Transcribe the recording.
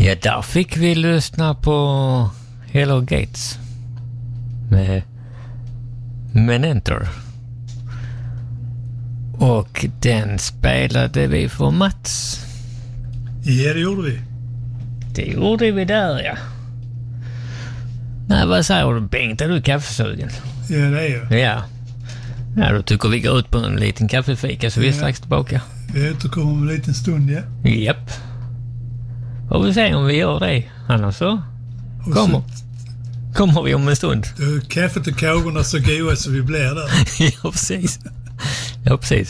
Ja, där fick vi lyssna på Hello Gates med Mentor. Och den spelade vi för Mats. Ja, det gjorde vi. Det gjorde vi där, ja. Nej, vad säger du, Bengt? Är du kaffesugen? Ja, det är jag. Ja. Ja, då tycker vi går ut på en liten kaffefika så vi är strax tillbaka. Vi återkommer om en liten stund, ja. Japp. Och vi ser om vi gör det. Annars så kommer vi om en stund. Kaffet och kågorna så goda så vi blir där. Ja, precis. Ja, precis.